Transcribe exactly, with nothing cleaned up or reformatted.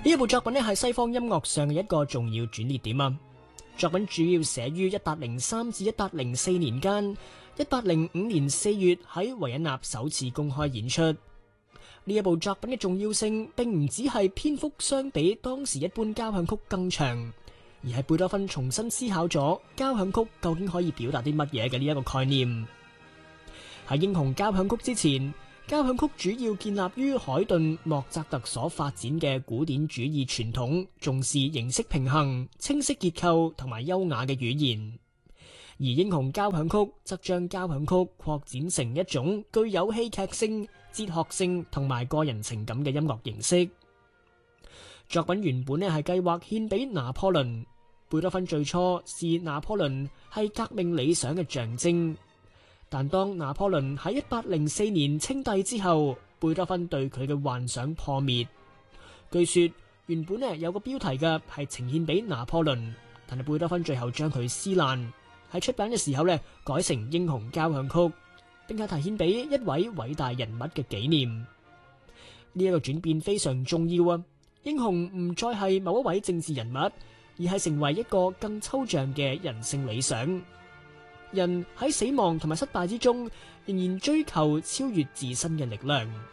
呢一部作品咧係西方音樂上嘅一個重要轉捩點啊！作品主要寫於一八零三至一八零四年間，一八零五年四月喺維也納首次公開演出。呢一部作品嘅重要性並唔只係篇幅相比當時一般交響曲更長，而係貝多芬重新思考咗交響曲究竟可以表達啲乜嘢嘅呢一個概念。喺英雄交響曲之前，交響曲主要建立於海頓、莫扎特所發展嘅古典主義傳統，重視形式平衡、清晰結構同埋優雅嘅語言。而英雄交響曲則將交響曲擴展成一種具有戲劇性、哲學性同埋個人情感嘅音樂形式。作品原本咧係計劃獻俾拿破崙，貝多芬最初視拿破崙係革命理想嘅象徵。但當拿破崙喺一八零四年稱帝之後，貝多芬對佢嘅幻想破滅。據說原本咧有個標題嘅係呈獻俾拿破崙，但係貝多芬最後將佢撕爛，喺出版嘅時候咧改成英雄交響曲，並且提獻俾一位偉大人物嘅紀念。呢一個轉變非常重要啊！英雄唔再係某一位政治人物，而係成為一個更抽象嘅人性理想。人喺死亡同埋失敗之中，仍然追求超越自身嘅力量。